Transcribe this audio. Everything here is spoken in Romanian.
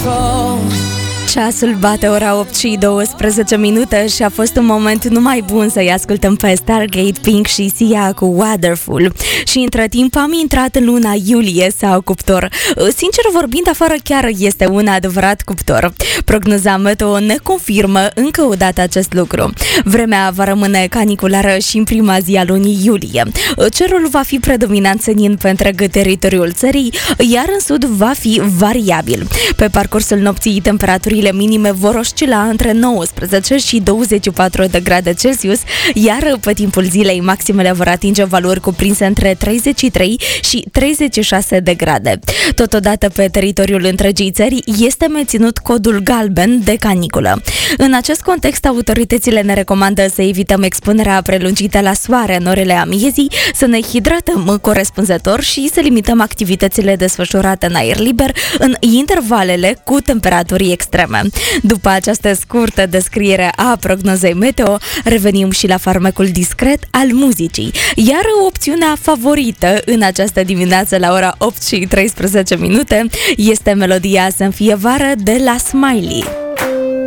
Ceasul bate ora 8 și 12 minute și a fost un moment numai bun să-i ascultăm pe Stargate, Pink și Sia cu Wonderful. Și între timp am intrat în luna iulie sau cuptor. Sincer vorbind, afară chiar este un adevărat cuptor. Prognoza meteo ne confirmă încă o dată acest lucru. Vremea va rămâne caniculară și în prima zi a lunii iulie. Cerul va fi predominant senin pe întreg teritoriul țării, iar în sud va fi variabil. Pe parcursul nopții, temperaturile minime vor oscila între 19 și 24 de grade Celsius, iar pe timpul zilei maximele vor atinge valori cuprinse între 33 și 36 de grade. Totodată pe teritoriul întregii țări este menținut codul galben de caniculă. În acest context, autoritățile ne recomandă să evităm expunerea prelungită la soare în orele amiezii, să ne hidratăm corespunzător și să limităm activitățile desfășurate în aer liber în intervalele cu temperaturi extreme. După această scurtă descriere a prognozei meteo, revenim și la farmecul discret al muzicii. Iar opțiunea favorită în această dimineață la ora 8 și 13 minute este melodia Să-mi fie vară de la Smiley.